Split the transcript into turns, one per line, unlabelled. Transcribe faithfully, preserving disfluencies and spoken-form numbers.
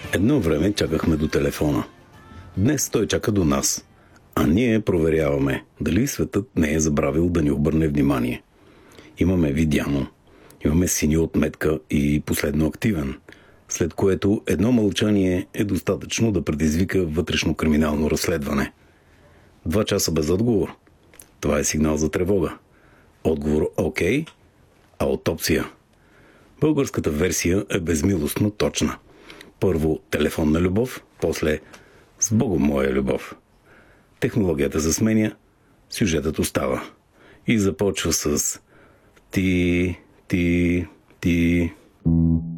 Едно време чакахме до телефона. Днес той чака до нас. А ние проверяваме дали светът не е забравил да ни обърне внимание. Имаме видяно, имаме синя отметка и последно активен, след което едно мълчание е достатъчно да предизвика вътрешно криминално разследване. Два часа без отговор. Това е сигнал за тревога. Отговор окей, а аутопсия. Българската версия е безмилостно точна. Първо телефонна любов, после с Богом моя любов. Технологията се сменя, сюжетът остава. И започва с ти, ти, ти.